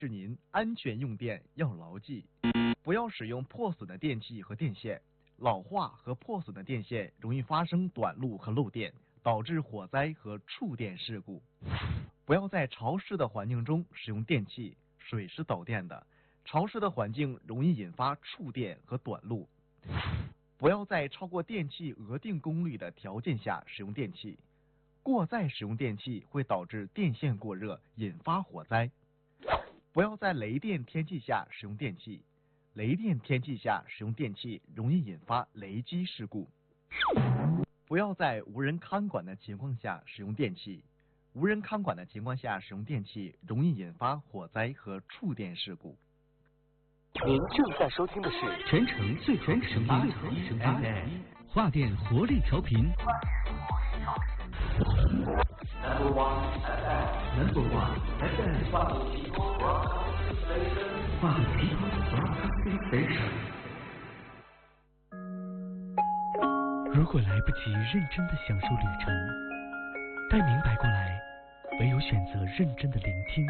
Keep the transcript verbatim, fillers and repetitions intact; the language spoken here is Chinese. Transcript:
是您安全用电要牢记，不要使用破损的电器和电线。老化和破损的电线容易发生短路和漏电，导致火灾和触电事故。不要在潮湿的环境中使用电器，水是导电的，潮湿的环境容易引发触电和短路。不要在超过电器额定功率的条件下使用电器，过载使用电器会导致电线过热，引发火灾。不要在雷电天气下使用电器，雷电天气下使用电器容易引发雷击事故。不要在无人看管的情况下使用电器，无人看管的情况下使用电器容易引发火灾和触电事故。 您正在收听的是全城最全声音 F M 华电活力调频。 Number one F M Number one F M 华电提供 Broadcasting Station 华电提供 Broadcasting Station。如果来不及认真的享受旅程，待明白过来，唯有选择认真的聆听。